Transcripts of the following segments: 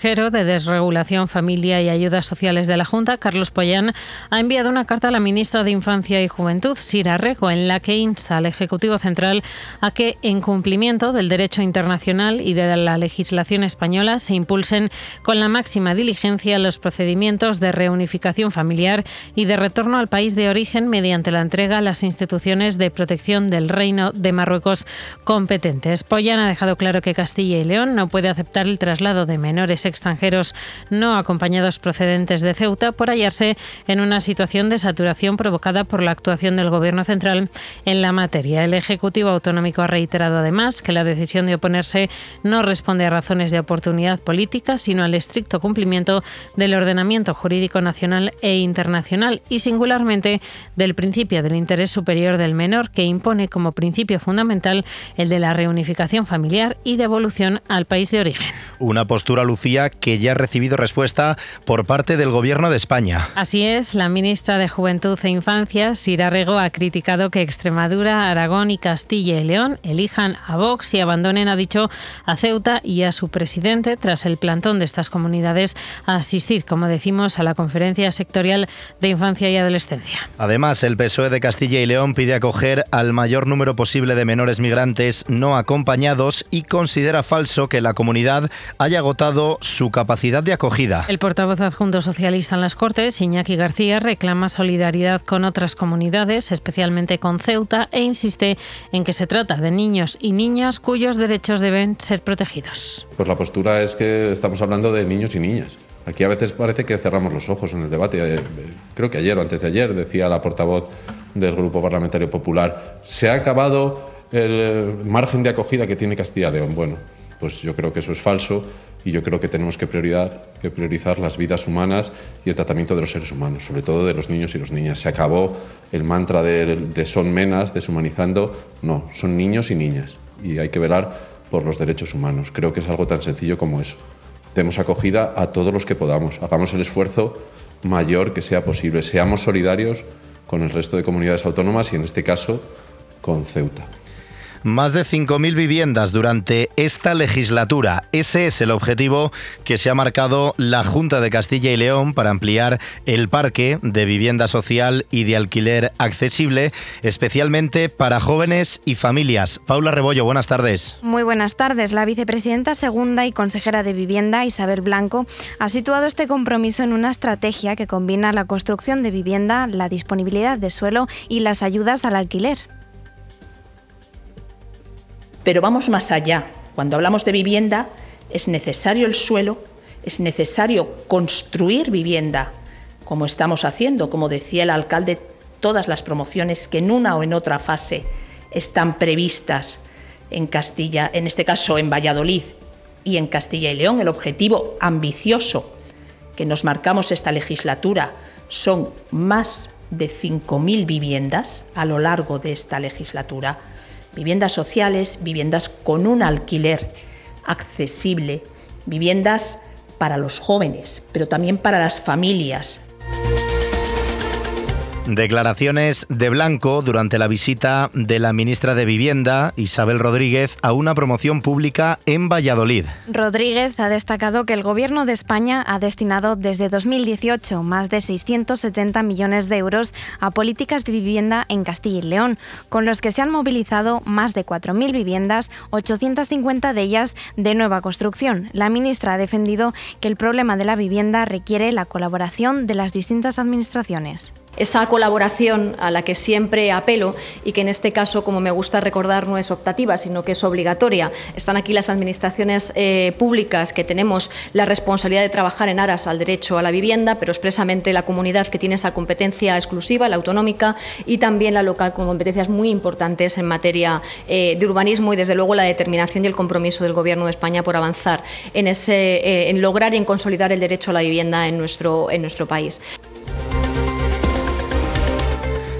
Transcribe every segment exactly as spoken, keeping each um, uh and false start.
consejero de Desregulación, Familia y Ayudas Sociales de la Junta, Carlos Pollán, ha enviado una carta a la ministra de Infancia y Juventud, Sira Rego, en la que insta al Ejecutivo Central a que, en cumplimiento del derecho internacional y de la legislación española, se impulsen con la máxima diligencia los procedimientos de reunificación familiar y de retorno al país de origen mediante la entrega a las instituciones de protección del Reino de Marruecos competentes. Pollán ha dejado claro que Castilla y León no puede aceptar el traslado de menores extranjeros no acompañados procedentes de Ceuta por hallarse en una situación de saturación provocada por la actuación del Gobierno central en la materia. El Ejecutivo Autonómico ha reiterado además que la decisión de oponerse no responde a razones de oportunidad política, sino al estricto cumplimiento del ordenamiento jurídico nacional e internacional y singularmente del principio del interés superior del menor, que impone como principio fundamental el de la reunificación familiar y devolución al país de origen. Una postura, Lucía, que ya ha recibido respuesta por parte del Gobierno de España. Así es, la ministra de Juventud e Infancia, Sira Rego, ha criticado que Extremadura, Aragón y Castilla y León elijan a Vox y abandonen, ha dicho, a Ceuta y a su presidente tras el plantón de estas comunidades a asistir, como decimos, a la conferencia sectorial de infancia y adolescencia. Además, el P S O E de Castilla y León pide acoger al mayor número posible de menores migrantes no acompañados y considera falso que la comunidad haya agotado su capacidad de acogida. El portavoz adjunto socialista en las Cortes, Iñaki García, reclama solidaridad con otras comunidades, especialmente con Ceuta, e insiste en que se trata de niños y niñas cuyos derechos deben ser protegidos. Pues la postura es que estamos hablando de niños y niñas. Aquí a veces parece que cerramos los ojos en el debate. Creo que ayer o antes de ayer decía la portavoz del Grupo Parlamentario Popular: se ha acabado el margen de acogida que tiene Castilla y León. Bueno, pues yo creo que eso es falso y yo creo que tenemos que priorizar, que priorizar las vidas humanas y el tratamiento de los seres humanos, sobre todo de los niños y las niñas. Se acabó el mantra de, de son menas, deshumanizando. No, son niños y niñas y hay que velar por los derechos humanos. Creo que es algo tan sencillo como eso. Demos acogida a todos los que podamos. Hagamos el esfuerzo mayor que sea posible. Seamos solidarios con el resto de comunidades autónomas y en este caso con Ceuta. Más de cinco mil viviendas durante esta legislatura. Ese es el objetivo que se ha marcado la Junta de Castilla y León para ampliar el parque de vivienda social y de alquiler accesible, especialmente para jóvenes y familias. Paula Rebollo, buenas tardes. Muy buenas tardes. La vicepresidenta segunda y consejera de Vivienda, Isabel Blanco, ha situado este compromiso en una estrategia que combina la construcción de vivienda, la disponibilidad de suelo y las ayudas al alquiler. Pero vamos más allá. Cuando hablamos de vivienda, es necesario el suelo, es necesario construir vivienda, como estamos haciendo, como decía el alcalde, todas las promociones que en una o en otra fase están previstas en Castilla, en este caso en Valladolid y en Castilla y León. El objetivo ambicioso que nos marcamos esta legislatura son más de cinco mil viviendas a lo largo de esta legislatura. Viviendas sociales, viviendas con un alquiler accesible, viviendas para los jóvenes, pero también para las familias. Declaraciones de Blanco durante la visita de la ministra de Vivienda, Isabel Rodríguez, a una promoción pública en Valladolid. Rodríguez ha destacado que el Gobierno de España ha destinado desde dos mil dieciocho más de seiscientos setenta millones de euros a políticas de vivienda en Castilla y León, con los que se han movilizado más de cuatro mil viviendas, ochocientas cincuenta de ellas de nueva construcción. La ministra ha defendido que el problema de la vivienda requiere la colaboración de las distintas administraciones. Esa colaboración a la que siempre apelo y que en este caso, como me gusta recordar, no es optativa, sino que es obligatoria. Están aquí las administraciones eh, públicas que tenemos la responsabilidad de trabajar en aras al derecho a la vivienda, pero expresamente la comunidad que tiene esa competencia exclusiva, la autonómica, y también la local, con competencias muy importantes en materia eh, de urbanismo y, desde luego, la determinación y el compromiso del Gobierno de España por avanzar en, ese, eh, en lograr y en consolidar el derecho a la vivienda en nuestro, en nuestro país.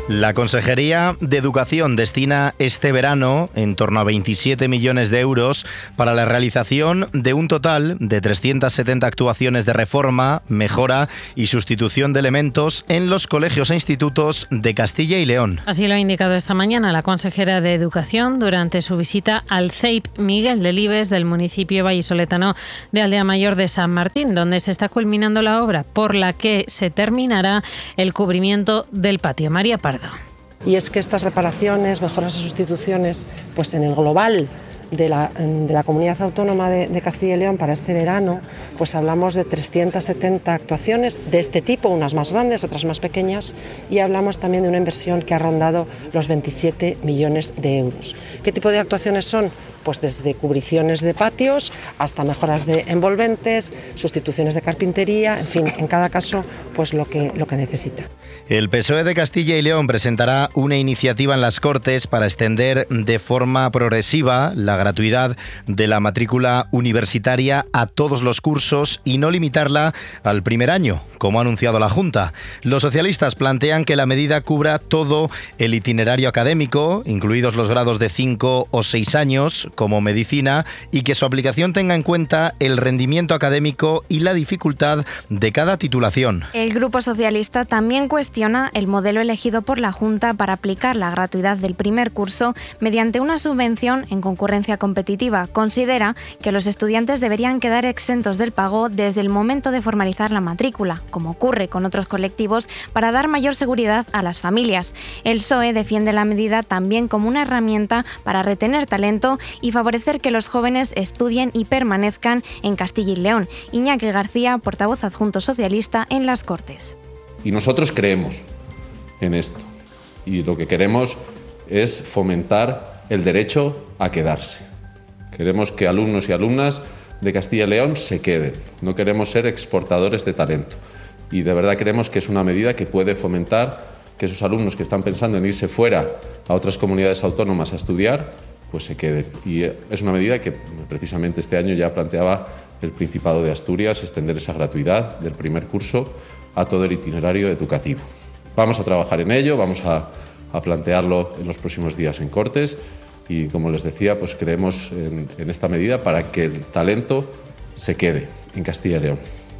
La Consejería de Educación destina este verano en torno a veintisiete millones de euros para la realización de un total de trescientas setenta actuaciones de reforma, mejora y sustitución de elementos en los colegios e institutos de Castilla y León. Así lo ha indicado esta mañana la consejera de Educación durante su visita al C E I P Miguel Delibes del municipio vallisoletano de Aldea Mayor de San Martín, donde se está culminando la obra por la que se terminará el cubrimiento del patio. María Pardo. Y es que estas reparaciones, mejoras y sustituciones, pues en el global de la, de la Comunidad Autónoma de, de Castilla y León para este verano, pues hablamos de trescientas setenta actuaciones de este tipo, unas más grandes, otras más pequeñas, y hablamos también de una inversión que ha rondado los veintisiete millones de euros. ¿Qué tipo de actuaciones son? Pues desde cubriciones de patios hasta mejoras de envolventes, sustituciones de carpintería, en fin, en cada caso, pues lo que, lo que necesita. El P S O E de Castilla y León presentará una iniciativa en las Cortes para extender de forma progresiva la gratuidad de la matrícula universitaria a todos los cursos y no limitarla al primer año, como ha anunciado la Junta. Los socialistas plantean que la medida cubra todo el itinerario académico, incluidos los grados de cinco o seis años, como medicina, y que su aplicación tenga en cuenta el rendimiento académico y la dificultad de cada titulación. El Grupo Socialista también cuestiona el modelo elegido por la Junta para aplicar la gratuidad del primer curso mediante una subvención en concurrencia competitiva. Considera que los estudiantes deberían quedar exentos del pago desde el momento de formalizar la matrícula, como ocurre con otros colectivos, para dar mayor seguridad a las familias. El P S O E defiende la medida también como una herramienta para retener talento y favorecer que los jóvenes estudien y permanezcan en Castilla y León. Iñaki García, portavoz adjunto socialista en las Cortes. Y nosotros creemos en esto. Y lo que queremos es fomentar el derecho a quedarse. Queremos que alumnos y alumnas de Castilla y León se queden. No queremos ser exportadores de talento. Y de verdad creemos que es una medida que puede fomentar que esos alumnos que están pensando en irse fuera a otras comunidades autónomas a estudiar, pues se queden. Y es una medida que precisamente este año ya planteaba el Principado de Asturias, extender esa gratuidad del primer curso a todo el itinerario educativo. Vamos a trabajar en ello, vamos a, a plantearlo en los próximos días en Cortes y, como les decía, pues creemos en, en esta medida para que el talento se quede en Castilla y León.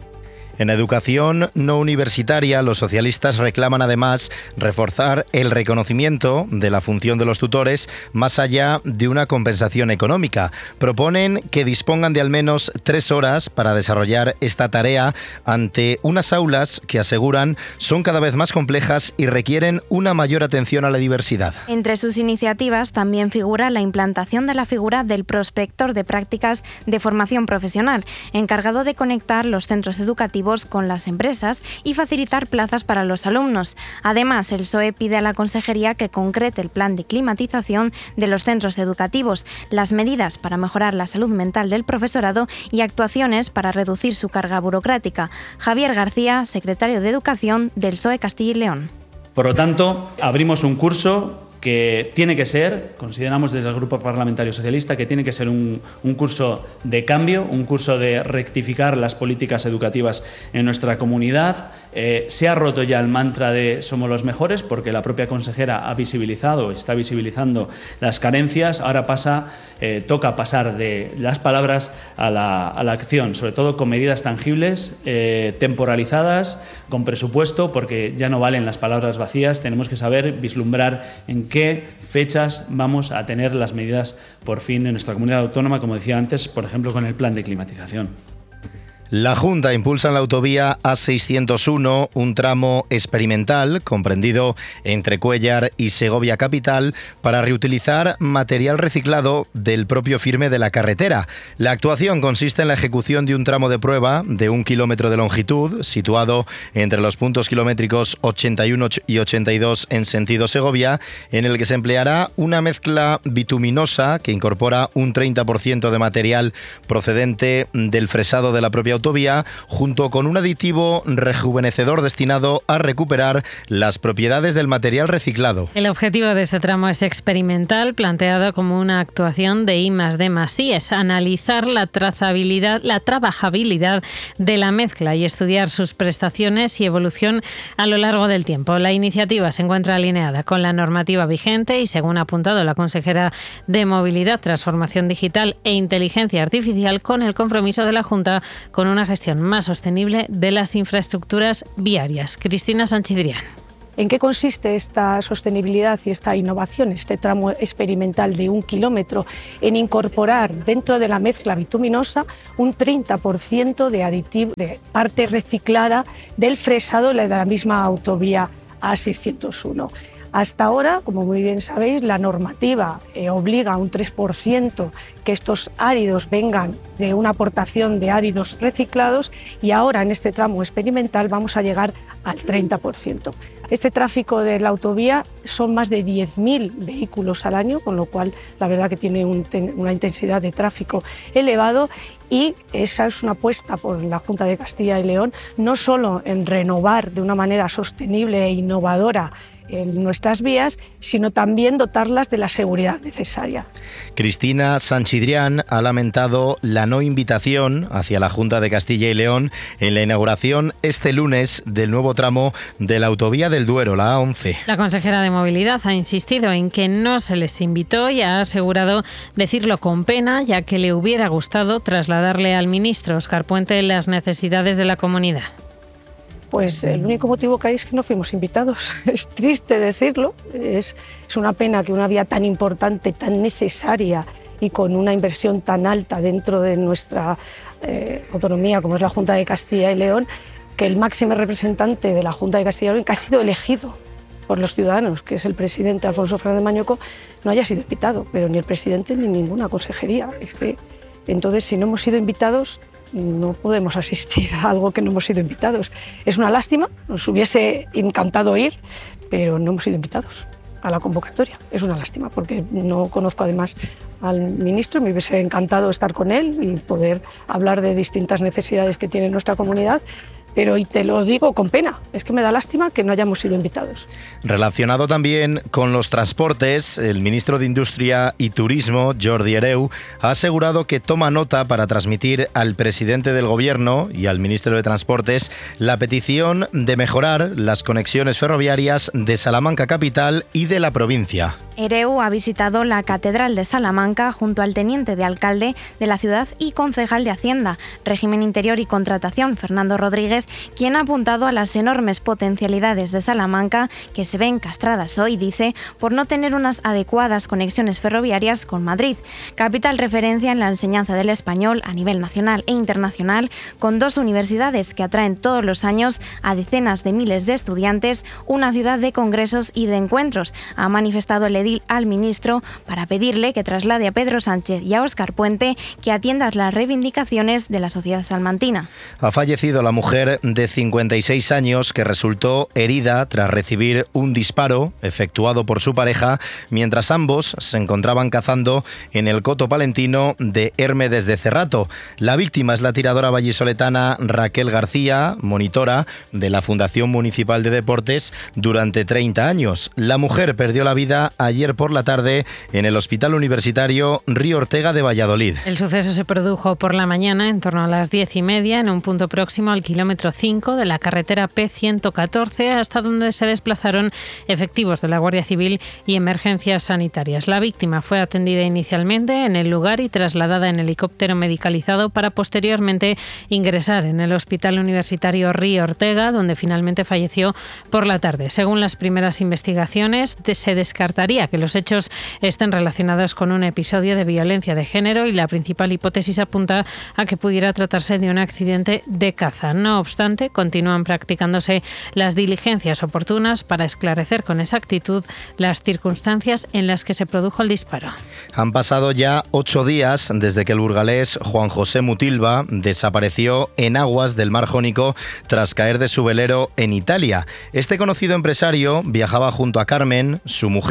En educación no universitaria, los socialistas reclaman además reforzar el reconocimiento de la función de los tutores más allá de una compensación económica. Proponen que dispongan de al menos tres horas para desarrollar esta tarea ante unas aulas que aseguran son cada vez más complejas y requieren una mayor atención a la diversidad. Entre sus iniciativas también figura la implantación de la figura del prospector de prácticas de formación profesional, encargado de conectar los centros educativos con las empresas y facilitar plazas para los alumnos. Además, el P S O E pide a la Consejería que concrete el plan de climatización de los centros educativos, las medidas para mejorar la salud mental del profesorado y actuaciones para reducir su carga burocrática. Javier García, secretario de Educación del P S O E Castilla y León. Por lo tanto, abrimos un curso que tiene que ser, consideramos desde el Grupo Parlamentario Socialista, que tiene que ser un, un curso de cambio, un curso de rectificar las políticas educativas en nuestra comunidad. Eh, se ha roto ya el mantra de somos los mejores, porque la propia consejera ha visibilizado, está visibilizando las carencias. Ahora pasa, eh, toca pasar de las palabras a la, a la acción, sobre todo con medidas tangibles, eh, temporalizadas, con presupuesto, porque ya no valen las palabras vacías. Tenemos que saber vislumbrar en qué qué fechas vamos a tener las medidas por fin en nuestra comunidad autónoma, como decía antes, por ejemplo, con el plan de climatización. La Junta impulsa en la autovía A seiscientos uno un tramo experimental comprendido entre Cuéllar y Segovia capital para reutilizar material reciclado del propio firme de la carretera. La actuación consiste en la ejecución de un tramo de prueba de un kilómetro de longitud situado entre los puntos kilométricos ochenta y uno y ochenta y dos en sentido Segovia, en el que se empleará una mezcla bituminosa que incorpora un treinta por ciento de material procedente del fresado de la propia autovía, junto con un aditivo rejuvenecedor destinado a recuperar las propiedades del material reciclado. El objetivo de este tramo es experimental, planteado como una actuación de I más D más I, es analizar la trazabilidad, la trabajabilidad de la mezcla y estudiar sus prestaciones y evolución a lo largo del tiempo. La iniciativa se encuentra alineada con la normativa vigente y, según ha apuntado la consejera de Movilidad, Transformación Digital e Inteligencia Artificial, con el compromiso de la Junta con una gestión más sostenible de las infraestructuras viarias. Cristina Sanchidrián. ¿En qué consiste esta sostenibilidad y esta innovación, este tramo experimental de un kilómetro? En incorporar dentro de la mezcla bituminosa un treinta por ciento de aditivo, de parte reciclada del fresado de la misma autovía A seiscientos uno. Hasta ahora, como muy bien sabéis, la normativa eh, obliga a un tres por ciento que estos áridos vengan de una aportación de áridos reciclados, y ahora en este tramo experimental vamos a llegar al treinta por ciento. Este tráfico de la autovía son más de diez mil vehículos al año, con lo cual la verdad que tiene un, una intensidad de tráfico elevado, y esa es una apuesta por la Junta de Castilla y León, no solo en renovar de una manera sostenible e innovadora en nuestras vías, sino también dotarlas de la seguridad necesaria. Cristina Sanchidrián ha lamentado la no invitación hacia la Junta de Castilla y León en la inauguración este lunes del nuevo tramo de la autovía del Duero, la A once. La consejera de Movilidad ha insistido en que no se les invitó y ha asegurado decirlo con pena, ya que le hubiera gustado trasladarle al ministro Óscar Puente las necesidades de la comunidad. Pues el único motivo que hay es que no fuimos invitados. Es triste decirlo, es, es una pena que una vía tan importante, tan necesaria y con una inversión tan alta dentro de nuestra eh, autonomía como es la Junta de Castilla y León, que el máximo representante de la Junta de Castilla y León, que ha sido elegido por los ciudadanos, que es el presidente Alfonso Fernández Mañueco, no haya sido invitado, pero ni el presidente ni ninguna consejería. Es que, entonces, si no hemos sido invitados, no podemos asistir a algo que no hemos sido invitados. Es una lástima, nos hubiese encantado ir, pero no hemos sido invitados a la convocatoria. Es una lástima, porque no conozco además al ministro, me hubiese encantado estar con él y poder hablar de distintas necesidades que tiene nuestra comunidad, pero, y te lo digo con pena, es que me da lástima que no hayamos sido invitados. Relacionado también con los transportes, el ministro de Industria y Turismo, Jordi Hereu, ha asegurado que toma nota para transmitir al presidente del Gobierno y al ministro de Transportes la petición de mejorar las conexiones ferroviarias de Salamanca capital y de la provincia. Hereu ha visitado la Catedral de Salamanca junto al teniente de alcalde de la ciudad y concejal de Hacienda, Régimen Interior y Contratación, Fernando Rodríguez, quien ha apuntado a las enormes potencialidades de Salamanca, que se ven castradas hoy, dice, por no tener unas adecuadas conexiones ferroviarias con Madrid, capital referencia en la enseñanza del español a nivel nacional e internacional, con dos universidades que atraen todos los años a decenas de miles de estudiantes, una ciudad de congresos y de encuentros, ha manifestado el al ministro para pedirle que traslade a Pedro Sánchez y a Óscar Puente que atiendan las reivindicaciones de la sociedad salmantina. Ha fallecido la mujer de cincuenta y seis años que resultó herida tras recibir un disparo efectuado por su pareja mientras ambos se encontraban cazando en el coto palentino de Hermedes de Cerrato. La víctima es la tiradora vallisoletana Raquel García, monitora de la Fundación Municipal de Deportes durante treinta años. La mujer perdió la vida ayer ayer por la tarde en el Hospital Universitario Río Ortega de Valladolid. El suceso se produjo por la mañana en torno a las diez y media en un punto próximo al kilómetro cinco de la carretera P ciento catorce, hasta donde se desplazaron efectivos de la Guardia Civil y emergencias sanitarias. La víctima fue atendida inicialmente en el lugar y trasladada en helicóptero medicalizado para posteriormente ingresar en el Hospital Universitario Río Ortega, donde finalmente falleció por la tarde. Según las primeras investigaciones, se descartaría que los hechos estén relacionados con un episodio de violencia de género y la principal hipótesis apunta a que pudiera tratarse de un accidente de caza. No obstante, continúan practicándose las diligencias oportunas para esclarecer con exactitud las circunstancias en las que se produjo el disparo. Han pasado ya ocho días desde que el burgalés Juan José Mutilva desapareció en aguas del Mar Jónico tras caer de su velero en Italia. Este conocido empresario viajaba junto a Carmen, su mujer,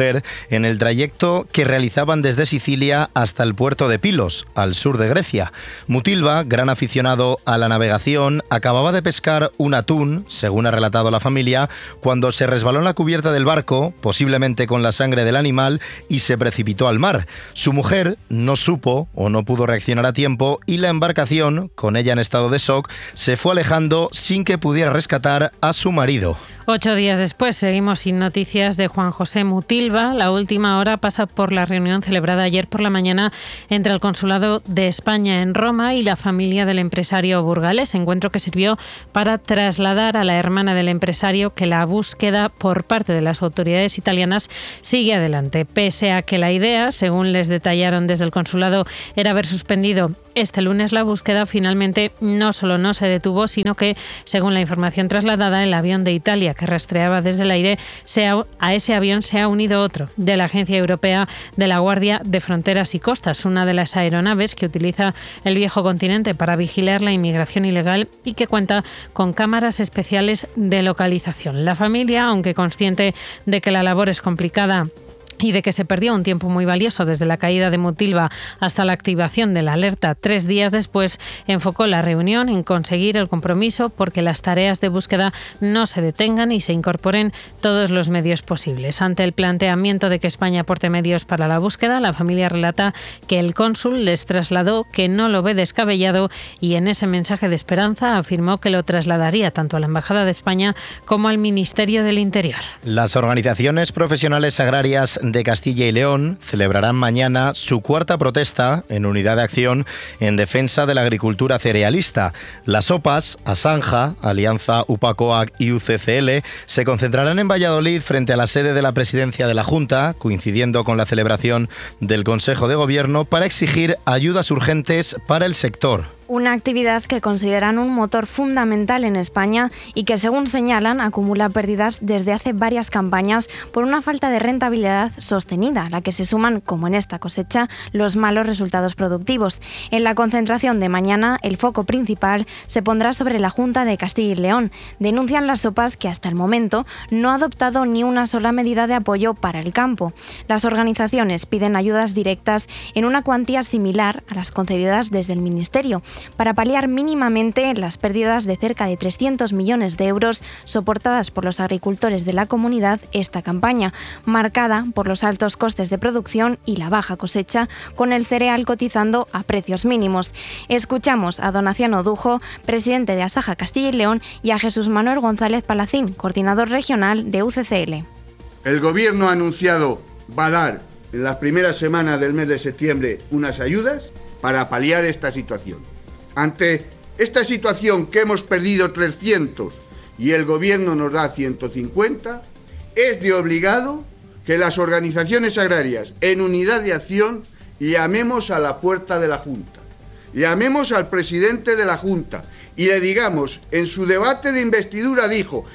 en el trayecto que realizaban desde Sicilia hasta el puerto de Pilos, al sur de Grecia. Mutilva, gran aficionado a la navegación, acababa de pescar un atún, según ha relatado la familia, cuando se resbaló en la cubierta del barco, posiblemente con la sangre del animal, y se precipitó al mar. Su mujer no supo o no pudo reaccionar a tiempo y la embarcación, con ella en estado de shock, se fue alejando sin que pudiera rescatar a su marido. Ocho días después seguimos sin noticias de Juan José Mutilva. La última hora pasa por la reunión celebrada ayer por la mañana entre el Consulado de España en Roma y la familia del empresario burgalés, encuentro que sirvió para trasladar a la hermana del empresario que la búsqueda por parte de las autoridades italianas sigue adelante, pese a que la idea, según les detallaron desde el consulado, era haber suspendido este lunes la búsqueda. Finalmente no solo no se detuvo, sino que, según la información trasladada, el avión de Italia que rastreaba desde el aire, se ha, a ese avión se ha unido otro de la Agencia Europea de la Guardia de Fronteras y Costas, una de las aeronaves que utiliza el viejo continente para vigilar la inmigración ilegal y que cuenta con cámaras especiales de localización. La familia, aunque consciente de que la labor es complicada y de que se perdió un tiempo muy valioso desde la caída de Mutilva hasta la activación de la alerta tres días después, enfocó la reunión en conseguir el compromiso porque las tareas de búsqueda no se detengan y se incorporen todos los medios posibles. Ante el planteamiento de que España aporte medios para la búsqueda, la familia relata que el cónsul les trasladó que no lo ve descabellado y en ese mensaje de esperanza afirmó que lo trasladaría tanto a la Embajada de España como al Ministerio del Interior. Las organizaciones profesionales agrarias de Castilla y León celebrarán mañana su cuarta protesta en unidad de acción en defensa de la agricultura cerealista. Las OPAs, Asanja, Alianza UPACOAC y U C C L se concentrarán en Valladolid frente a la sede de la presidencia de la Junta, coincidiendo con la celebración del Consejo de Gobierno, para exigir ayudas urgentes para el sector. Una actividad que consideran un motor fundamental en España y que, según señalan, acumula pérdidas desde hace varias campañas por una falta de rentabilidad sostenida, a la que se suman, como en esta cosecha, los malos resultados productivos. En la concentración de mañana, el foco principal se pondrá sobre la Junta de Castilla y León. Denuncian las OPAs que hasta el momento no ha adoptado ni una sola medida de apoyo para el campo. Las organizaciones piden ayudas directas en una cuantía similar a las concedidas desde el Ministerio, para paliar mínimamente las pérdidas de cerca de trescientos millones de euros soportadas por los agricultores de la comunidad esta campaña, marcada por los altos costes de producción y la baja cosecha, con el cereal cotizando a precios mínimos. Escuchamos a Donaciano Dujo, presidente de Asaja Castilla y León, y a Jesús Manuel González Palacín, coordinador regional de U C C L. El Gobierno ha anunciado va a dar en las primeras semanas del mes de septiembre unas ayudas para paliar esta situación. Ante esta situación que hemos perdido trescientos y el Gobierno nos da ciento cincuenta, es de obligado que las organizaciones agrarias en unidad de acción llamemos a la puerta de la Junta, llamemos al presidente de la Junta y le digamos, en su debate de investidura dijo,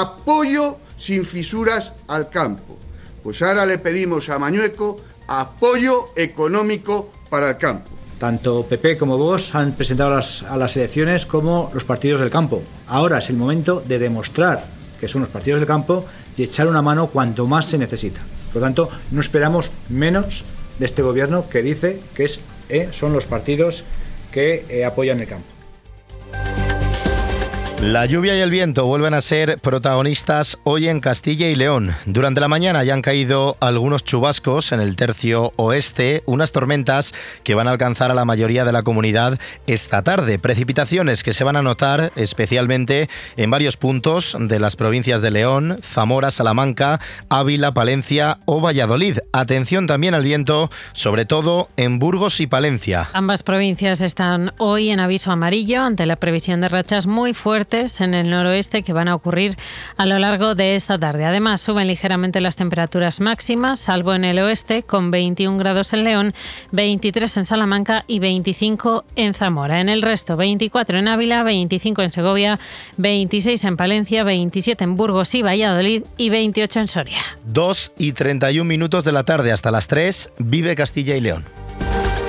apoyo sin fisuras al campo. Pues ahora le pedimos a Mañueco apoyo económico para el campo. Tanto P P como Vox han presentado a las, a las elecciones como los partidos del campo. Ahora es el momento de demostrar que son los partidos del campo y echar una mano cuanto más se necesita. Por lo tanto, no esperamos menos de este gobierno que dice que es, eh, son los partidos que eh, apoyan el campo. La lluvia y el viento vuelven a ser protagonistas hoy en Castilla y León. Durante la mañana ya han caído algunos chubascos en el tercio oeste, unas tormentas que van a alcanzar a la mayoría de la comunidad esta tarde. Precipitaciones que se van a notar especialmente en varios puntos de las provincias de León, Zamora, Salamanca, Ávila, Palencia o Valladolid. Atención también al viento, sobre todo en Burgos y Palencia. Ambas provincias están hoy en aviso amarillo ante la previsión de rachas muy fuertes en el noroeste que van a ocurrir a lo largo de esta tarde. Además, suben ligeramente las temperaturas máximas, salvo en el oeste, con veintiún grados en León, veintitrés en Salamanca y veinticinco en Zamora. En el resto, veinticuatro en Ávila, veinticinco en Segovia, veintiséis en Palencia, veintisiete en Burgos y Valladolid y veintiocho en Soria. dos y treinta y un minutos de la tarde hasta las tres, vive Castilla y León.